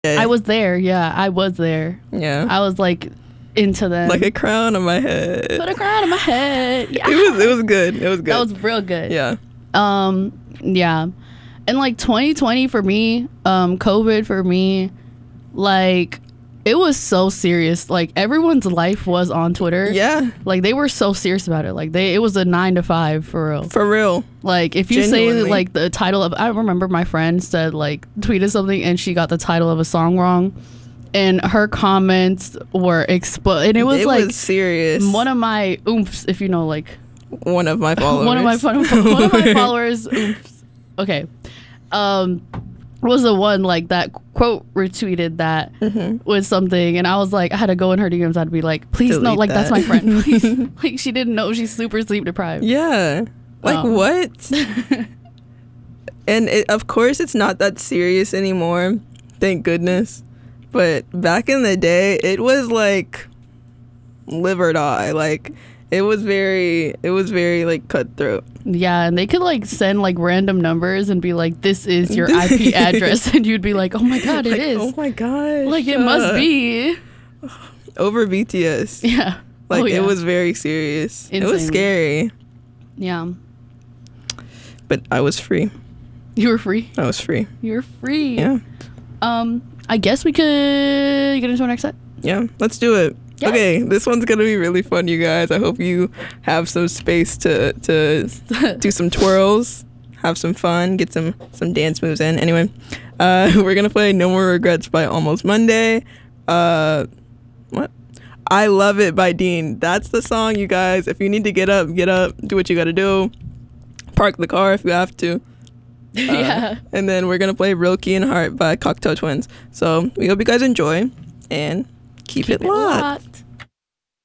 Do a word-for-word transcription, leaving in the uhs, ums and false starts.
I was there. Yeah, I was there. Yeah. I was like into them. Like a crown on my head. Put a crown on my head. Yeah. It was it was good. It was good. That was real good. Yeah. Um, yeah. And like twenty twenty for me, um, COVID for me, like it was so serious. Like everyone's life was on Twitter. Yeah. Like they were so serious about it. Like they, it was a nine to five for real. For real. Like if you Genuinely. say like the title of, I remember my friend said like tweeted something and she got the title of a song wrong, and her comments were expo. And it was it like was serious. one of my oomphs, if you know, like one of my followers. one of my fun, one of my followers. Oomphs. Okay, um, was the one like that quote retweeted that Mm-hmm. with something, and I was like, I had to go in her D Ms. I'd be like, please no, Delete like that. that's my friend. Please. Like she didn't know she's super sleep deprived. Yeah. Like Um. what? And it, of course it's not that serious anymore. Thank goodness. But back in the day, it was like live or die. Like it was very it was very like cutthroat. Yeah, and they could like send like random numbers and be like, this is your I P address, and you'd be like, oh my god, it Like, is. oh my gosh. Like it must uh, be. over B T S. Yeah. Like Oh, yeah. it was very serious. It was Insane. scary. Yeah. But I was free. You were free. I was free. You were free. Yeah. Um, I guess we could get into our next set. Yeah. Let's do it. Yeah. Okay, this one's gonna be really fun, you guys. I hope you have some space to to do some twirls, have some fun, get some some dance moves in. Anyway, uh, we're gonna play "No More Regrets" by Almost Monday. Uh, what? I Love It by Dean. That's the song, you guys. If you need to get up, get up. Do what you gotta do. Park the car if you have to. Uh, Yeah. And then we're gonna play "Real Key and Heart" by Cocktail Twins. So we hope you guys enjoy and keep, Keep it locked. locked.